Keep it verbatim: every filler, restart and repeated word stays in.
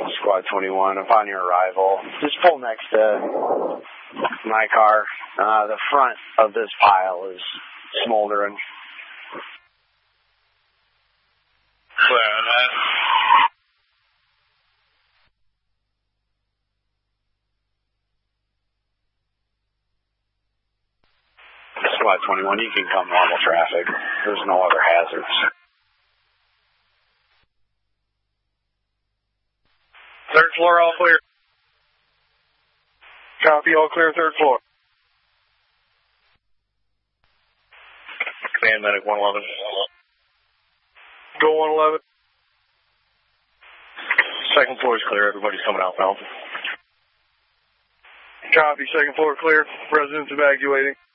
Squad twenty-one, upon your arrival, just pull next to my car. Uh, the front of this pile is smoldering. Clear on that. Squad twenty-one, you can come normal traffic. There's no other hazards. Third floor, all clear. Copy, all clear, third floor. Command medic one eleven. Go one eleven. Second floor is clear, everybody's coming out now. Copy, second floor clear, residents evacuating.